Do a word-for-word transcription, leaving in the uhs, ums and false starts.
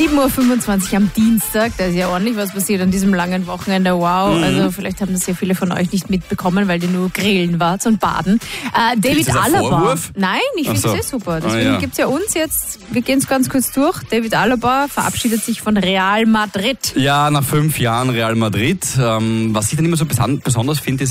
sieben Uhr fünfundzwanzig am Dienstag, da ist ja ordentlich was passiert an diesem langen Wochenende, wow. Mhm. Also vielleicht haben das ja viele von euch nicht mitbekommen, weil die nur grillen wart und baden. Äh, David Alaba. Vorwurf? Nein, ich finde so. es eh super. Deswegen ah, ja. gibt es ja uns jetzt, wir gehen es ganz kurz durch. David Alaba verabschiedet sich von Real Madrid. Ja, nach fünf Jahren Real Madrid. Ähm, was ich dann immer so besan- besonders finde, ist,